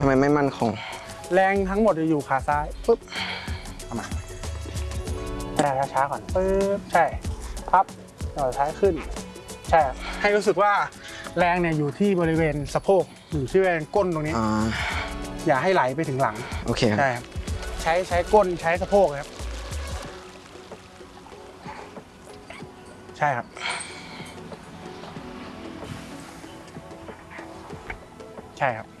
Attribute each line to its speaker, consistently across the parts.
Speaker 1: ทำไมไม่มั่นคง
Speaker 2: แรงทั้งหมดจะอยู่ขาซ้ายปุ๊บเอามาช้าก่อนปุ๊บใช่พับต่อท้ายขึ้นใช่ให้รู้สึกว่าแรงเนี่ยอยู่ที่บริเวณสะโพกอยู่ที่บริเวณก้นตรงนี้อย่าให้ไหลไปถึงหลัง
Speaker 1: โอเค
Speaker 2: ใช่ครับใช้ก้นใช้สะโพกครับใช่ครับใช่ครับ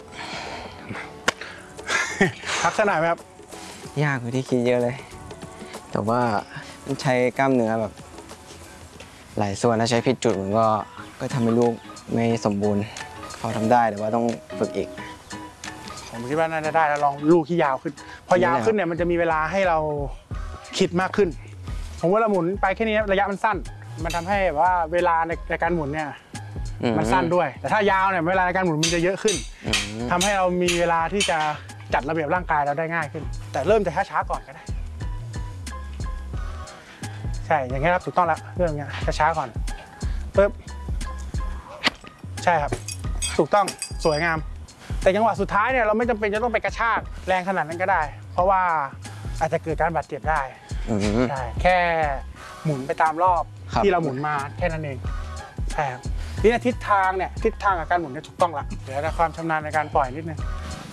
Speaker 2: พักสักหน่อยไหมครับ
Speaker 1: ยากกว่าที่คิดเยอะเลยแต่ว่ามันใช้กล้ามเนื้อแบบหลายส่วนถ้าใช้ผิดจุดมันก็ทำให้ลูกไม่สมบูรณ์พอทำได้แต่ว่าต้องฝึกอีก
Speaker 2: ผมคิดว่าน่าจะได้แล้วลองลูกที่ยาวขึ้นพอยาวขึ้นเนี่ยมันจะมีเวลาให้เราคิดมากขึ้นผมว่าเราหมุนไปแค่นี้ระยะมันสั้นมันทำให้ว่าเวลาในการหมุนเนี่ยมันสั้นด้วยแต่ถ้ายาวเนี่ยเวลาในการหมุนมันจะเยอะขึ้นทำให้เรามีเวลาที่จะจัดระเบียบร่างกายเราได้ง่ายขึ้นแต่เริ่มจะช้าๆก่อนก็ได้ใช่อย่างเงี้ยครับถูกต้องแล้วเรื่องเงี้ยช้าๆก่อนปึ๊บใช่ครับถูกต้องสวยงามแต่จังหวะสุดท้ายเนี่ยเราไม่จำเป็นจะต้องไปกระชากแรงขนาดนั้นก็ได้เพราะว่าอาจจะเกิดการบาดเจ็บได้ใช่แค่หมุนไปตามรอบที่เราหมุนมาแค่นั้นเองใช่ครับนี่ทิศทางกับการหมุนเนี่ยถูกต้องละเดี๋ยวแต่ความชำนาญในการปล่อยนิดนึง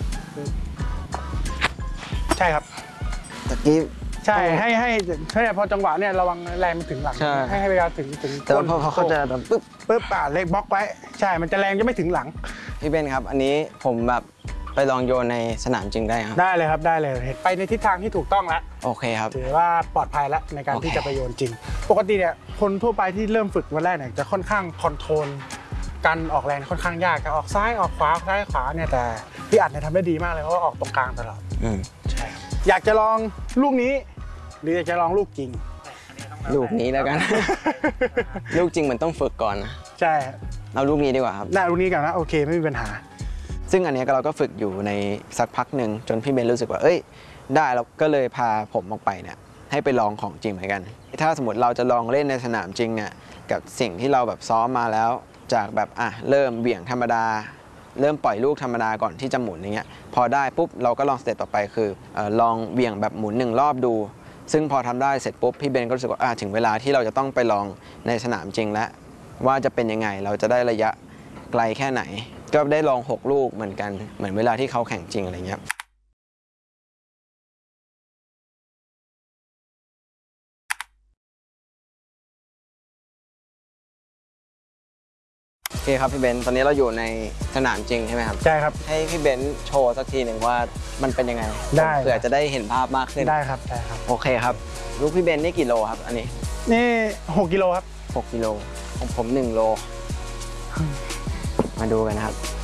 Speaker 2: ใช่ครับ
Speaker 1: ตะกี้
Speaker 2: ใช่ให้พอจังหวะเนี่ยระวังแรงมันถึงหลังให้เวลาถึง
Speaker 1: แต่พอเขาจะแบบปึ๊บ
Speaker 2: เล็กบล็อกไว้ใช่มันจะแรงจะไม่ถึงหลัง
Speaker 1: พี่เบนครับอันนี้ผมแบบไปลองโยนในสนามจริงได้ครับ
Speaker 2: ได้เลยครับได้เลยเห็นไปในทิศทางที่ถูกต้องแล้ว
Speaker 1: โอเคครับ
Speaker 2: ถือว่าปลอดภัยแล้วในการที่จะไปโยนจริงปกติเนี่ยคนทั่วไปที่เริ่มฝึกวันแรกเนี่ยจะค่อนข้างคอนโทรลการออกแรงค่อนข้างยากการออกซ้ายออกขวาซ้ายขวาเนี่ยแต่พี่อัดเนี่ยทำได้ดีมากเลยเพราะว่าออกตรงกลางตลอดใช่อยากจะลองลูกนี้หรืออยากจะลองลูกจริง
Speaker 1: ลูกนี้แล้วกันลูกจริงมันต้องฝึกก่อนนะ
Speaker 2: ใช่
Speaker 1: เอาลูกนี้ดีกว่าครับ
Speaker 2: ได้ลูกนี้ก่อนนะโอเคไม่มีปัญหา
Speaker 1: ซึ่งอันนี้เราก็ฝึกอยู่ในสักพักหนึ่งจนพี่เบนรู้สึกว่าได้เราก็เลยพาผมออกไปเนี่ยให้ไปลองของจริงเหมือนกันถ้าสมมติเราจะลองเล่นในสนามจริงเนี่ยกับสิ่งที่เราแบบซ้อมมาแล้วจากแบบเริ่มเบี่ยงธรรมดาเริ่มปล่อยลูกธรรมดาก่อนที่จะหมุนอย่างเงี้ยพอได้ปุ๊บเราก็ลองสเต็ปต่อไปคือลองเบี่ยงแบบหมุน1 รอบดูซึ่งพอทำได้เสร็จปุ๊บพี่เบนก็รู้สึกว่าถึงเวลาที่เราจะต้องไปลองในสนามจริงแล้วว่าจะเป็นยังไงเราจะได้ระยะไกลแค่ไหนก็ได้ลอง6 ลูกเหมือนกันเหมือนเวลาที่เขาแข่งจริงอะไรเงี้ยโอเคครับพี่เบนตอนนี้เราอยู่ในสนามจริงใช่ไหมครับ
Speaker 2: ใช่ครับ
Speaker 1: ให้พี่เบนโชว์สักทีหนึ่งว่ามันเป็นยังไง
Speaker 2: ได้
Speaker 1: เผื่อจะได้เห็นภาพมากขึ้น
Speaker 2: ได้ครับได้ครับ
Speaker 1: โอเคครับลูกพี่เบนนี่กี่โลครับอันนี้
Speaker 2: นี่6 กิโลครับ
Speaker 1: 6 กิโลของผม1 โลมาดูกันนะครับ